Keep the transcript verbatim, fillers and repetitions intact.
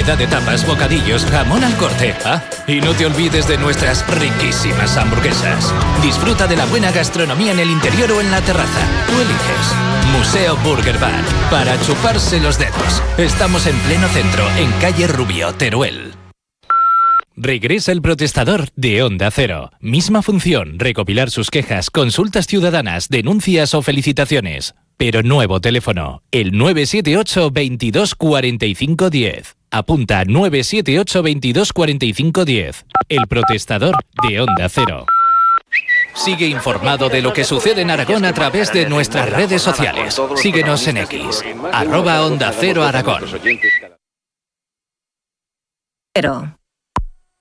variedad de tapas, bocadillos, jamón al corte. Ah, y no te olvides de nuestras riquísimas hamburguesas. Disfruta de la buena gastronomía en el interior o en la terraza. Tú eliges. Museo Burger Bar, para chuparse los dedos. Estamos en pleno centro, en calle Rubio, Teruel. Regresa el protestador de Onda Cero. Misma función, recopilar sus quejas, consultas ciudadanas, denuncias o felicitaciones. Pero nuevo teléfono, el nueve siete ocho, veintidós, cuarenta y cinco, diez. Apunta nueve siete ocho, veintidós, cuarenta y cinco, diez. El protestador de Onda Cero. Sigue informado de lo que sucede en Aragón a través de nuestras redes sociales. Síguenos en X, arroba Onda Cero Aragón. Pero...